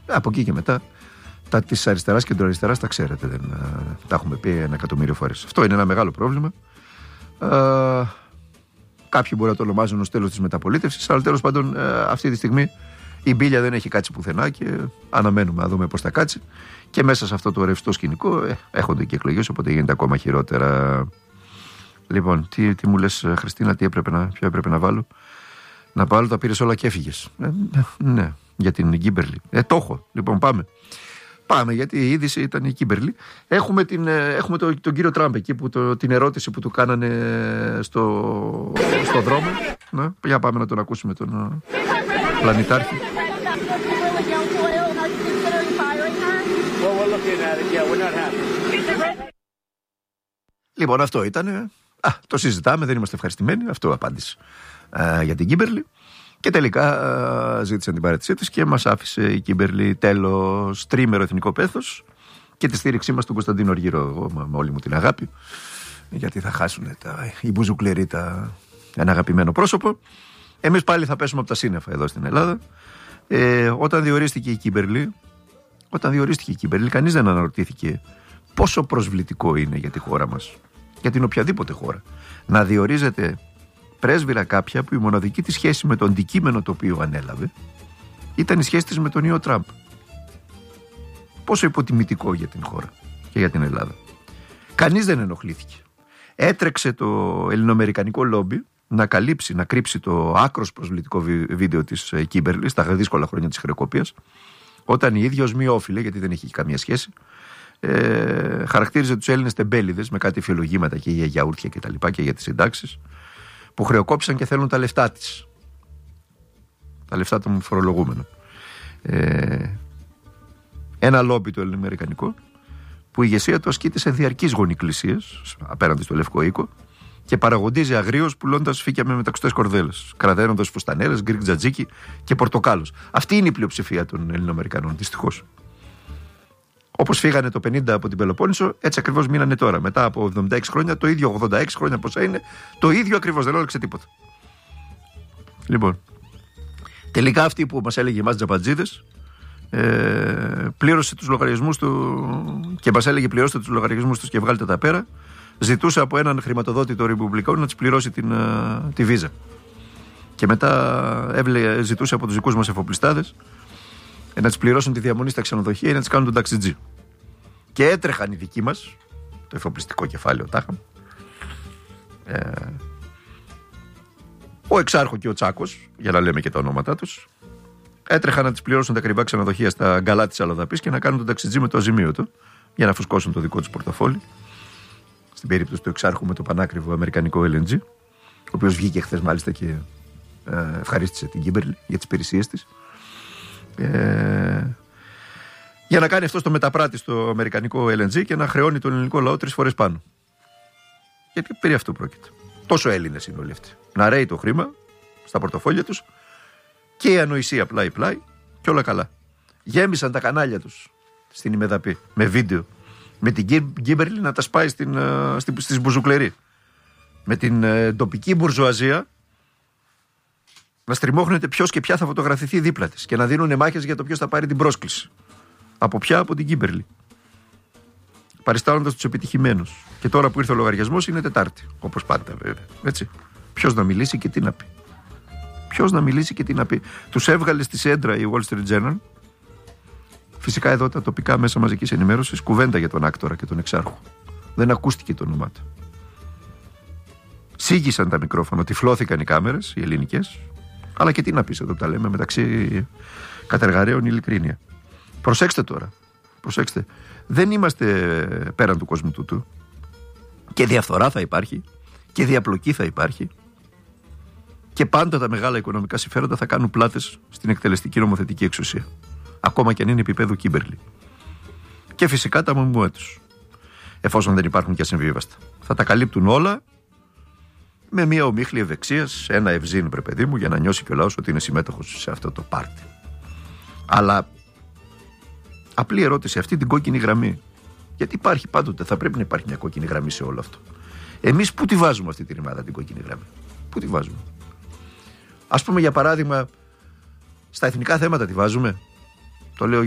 Από εκεί και μετά, τα της αριστεράς και κεντροαριστεράς τα ξέρετε. Τα έχουμε πει 1.000.000 φορές. Αυτό είναι ένα μεγάλο πρόβλημα. Κάποιοι μπορεί να το ονομάζουν ως τέλος της μεταπολίτευσης, αλλά τέλος πάντων αυτή τη στιγμή η μπίλια δεν έχει κάτσει πουθενά και αναμένουμε να δούμε πώς θα κάτσει. Και μέσα σε αυτό το ρευστό σκηνικό έχονται και εκλογές, οπότε γίνεται ακόμα χειρότερα. Λοιπόν, τι μου λες, Χριστίνα, ποιο έπρεπε να βάλω? Να βάλω, τα πήρες όλα και έφυγες. Ναι, για την Κίμπερλι. Το έχω. Λοιπόν, πάμε, γιατί η είδηση ήταν η Κίμπερλι. Έχουμε τον κύριο Τραμπ εκεί, την ερώτηση που του κάνανε στο δρόμο. Ναι, για πάμε να τον ακούσουμε, τον πλανητάρχη. Λοιπόν, αυτό ήταν. Το συζητάμε, δεν είμαστε ευχαριστημένοι. Αυτό απάντησε για την Κίμπερλι. Και τελικά ζήτησαν την παρέτησή της και μας άφησε η Κίμπερλι τέλος τρίμερο εθνικό πέθος και τη στήριξή μας στον Κωνσταντίνο Αργύρο. Εγώ με όλη μου την αγάπη, γιατί θα χάσουν οι μπουζουκλεροί ένα αγαπημένο πρόσωπο. Εμείς πάλι θα πέσουμε από τα σύννεφα εδώ στην Ελλάδα. Όταν διορίστηκε η Κίμπερλι, κανείς δεν αναρωτήθηκε πόσο προσβλητικό είναι για τη χώρα μας, για την οποιαδήποτε χώρα, να διορίζεται πρέσβυρα κάποια που η μοναδική της σχέση με το αντικείμενο το οποίο ανέλαβε ήταν η σχέση της με τον ιό Τραμπ. Πόσο υποτιμητικό για την χώρα και για την Ελλάδα. Κανείς δεν ενοχλήθηκε. Έτρεξε το ελληνοαμερικανικό λόμπι να κρύψει το άκρος προσβλητικό βίντεο της Κίμπερλι στα δύσκολα χρόνια της χρεοκοπίας, όταν η ίδια ως μη όφιλε, γιατί δεν είχε καμία σχέση, χαρακτήριζε τους Έλληνες τεμπέληδες με κάτι φιολογήματα και για γιαούρτια και τα λοιπά και για τις συντάξεις, που χρεοκόπησαν και θέλουν τα λεφτά της. Τα λεφτά των φορολογούμενων. Ένα λόμπι το ελληνοαμερικανικό, που η ηγεσία του ασκείται σε διαρκείς γονικλησίες απέναντι στο Λευκό Οίκο και παραγοντίζει αγρίως πουλώντας φύκια με μεταξωτές κορδέλες, κραδένοντας φουστανέλες, γκρικ τζατζίκι και πορτοκάλους. Αυτή είναι η πλειοψηφία των Ελληνοαμερικανών, δυστυχώς. Όπως φύγανε το 50 από την Πελοπόννησο, έτσι ακριβώς μείνανε τώρα. Μετά από 76 χρόνια, το ίδιο 86 χρόνια πόσα είναι, το ίδιο ακριβώς, δεν άλλαξε τίποτα. Λοιπόν, τελικά αυτή που μας έλεγε εμάς τζαμπατζίδες, πλήρωσε τους λογαριασμούς του και μας έλεγε πληρώστε τους λογαριασμούς τους και βγάλτε τα πέρα. Ζητούσε από έναν χρηματοδότη των Ρεπουμπλικών να της πληρώσει τη βίζα. Και μετά ζητούσε από τους δικούς μας εφοπλιστάδες να τις πληρώσουν τη διαμονή στα ξενοδοχεία ή να τις κάνουν τον ταξιτζή. Και έτρεχαν οι δικοί μας, το εφοπλιστικό κεφάλαιο τάχα, ο Εξάρχο και ο Τσάκος, για να λέμε και τα ονόματά τους, έτρεχαν να τις πληρώσουν τα ακριβά ξενοδοχεία στα γκαλά της Αλοδαπής και να κάνουν τον ταξιτζή με το αζημίωτο για να φουσκώσουν το δικό τους πορτοφόλι. Στην περίπτωση του Εξάρχου με το πανάκριβο αμερικανικό LNG, ο οποίος βγήκε χθες μάλιστα και ευχαρίστησε την Κίμπερλι για τις υπηρεσίες της. Για να κάνει αυτό το μεταπράτη στο αμερικανικό LNG και να χρεώνει τον ελληνικό λαό 3 φορές πάνω. Γιατί περί αυτού πρόκειται. Τόσο Έλληνες είναι όλοι αυτοί. Να ρέει το χρήμα στα πορτοφόλια τους και η ανοησία πλάι-πλάι και όλα καλά. Γέμισαν τα κανάλια τους στην ημεδαπή με βίντεο, με την Κίμπερλι να τα σπάει στις μπουζουκλερί, με την τοπική μπουρζουαζία να στριμώχνεται ποιος και ποια θα φωτογραφηθεί δίπλα της και να δίνουν μάχες για το ποιος θα πάρει την πρόσκληση. Από ποια? Από την Κίμπερλι. Παριστάνοντας τους επιτυχημένους. Και τώρα που ήρθε ο λογαριασμός είναι Τετάρτη. Όπως πάντα βέβαια. Έτσι. Ποιος να μιλήσει και τι να πει. Τους έβγαλε στη σέντρα η Wall Street Journal. Φυσικά εδώ τα τοπικά μέσα μαζικής ενημέρωσης κουβέντα για τον άκτορα και τον εξάρχο. Δεν ακούστηκε το όνομά του. Σίγησαν τα μικρόφωνα, τυφλώθηκαν οι κάμερες, οι ελληνικές. Αλλά και τι να πεις εδώ τα λέμε μεταξύ κατεργαρέων ειλικρίνεια. Προσέξτε τώρα. Δεν είμαστε πέραν του κόσμου τούτου. Και διαφθορά θα υπάρχει και διαπλοκή θα υπάρχει. Και πάντα τα μεγάλα οικονομικά συμφέροντα θα κάνουν πλάτες στην εκτελεστική νομοθετική εξουσία. Ακόμα και αν είναι επίπεδο Κίμπερλι. Και φυσικά τα μαμούα τους. Εφόσον δεν υπάρχουν και ασυμβίβαστα. Θα τα καλύπτουν όλα με μια ομίχλη ευεξίας, ένα ευζήν, βρε παιδί μου, για να νιώσει και ο λαός ότι είναι συμμέτοχος σε αυτό το πάρτι. Αλλά απλή ερώτηση, αυτή την κόκκινη γραμμή. Γιατί υπάρχει πάντοτε, θα πρέπει να υπάρχει μια κόκκινη γραμμή σε όλο αυτό. Εμείς πού τη βάζουμε αυτή τη ρημάδα την κόκκινη γραμμή? Πού τη βάζουμε? Ας πούμε για παράδειγμα, στα εθνικά θέματα τη βάζουμε. Το λέω